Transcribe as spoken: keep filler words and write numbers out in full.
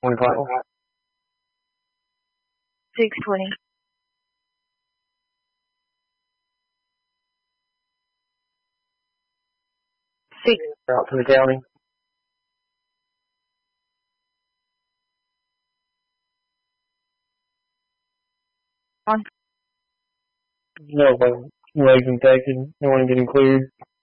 twenty final. six twenty. Six. Out to the county. On. No, like, legs infected. No one getting cleared.